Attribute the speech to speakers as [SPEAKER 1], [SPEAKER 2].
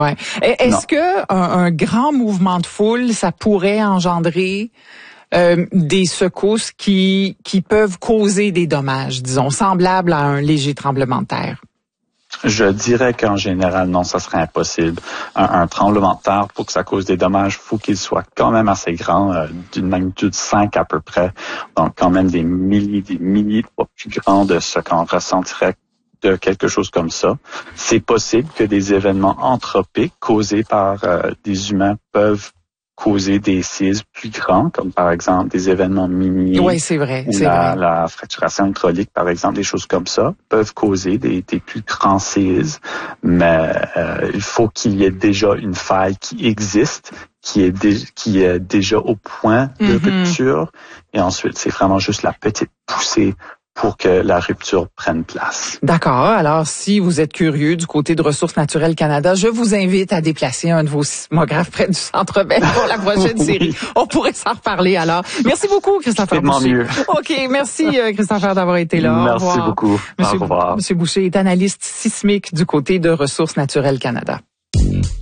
[SPEAKER 1] Ouais. Est-ce que un grand mouvement de foule, ça pourrait engendrer des secousses qui peuvent causer des dommages, disons, semblables à un léger tremblement de terre?
[SPEAKER 2] Je dirais qu'en général, non, ça serait impossible. Un tremblement de terre, pour que ça cause des dommages, faut qu'il soit quand même assez grand, d'une magnitude 5 à peu près. Donc, quand même des milliers de fois plus grand de ce qu'on ressentirait de quelque chose comme ça. C'est possible que des événements anthropiques causés par des humains peuvent causer des séismes plus grands, comme par exemple des événements miniers.
[SPEAKER 1] Oui, c'est vrai.
[SPEAKER 2] Ou la fracturation hydraulique, par exemple, des choses comme ça peuvent causer des plus grands séismes. Mais il faut qu'il y ait déjà une faille qui existe, qui est déjà au point de rupture. Et ensuite, c'est vraiment juste la petite poussée pour que la rupture prenne place.
[SPEAKER 1] D'accord. Alors, si vous êtes curieux du côté de Ressources naturelles Canada, je vous invite à déplacer un de vos sismographes près du Centre Bell pour la prochaine série. On pourrait s'en reparler alors. Merci beaucoup, Christopher Boucher.
[SPEAKER 2] Mieux.
[SPEAKER 1] OK, merci Christopher d'avoir été là.
[SPEAKER 2] Merci beaucoup. Au revoir.
[SPEAKER 1] Monsieur Boucher est analyste sismique du côté de Ressources naturelles Canada.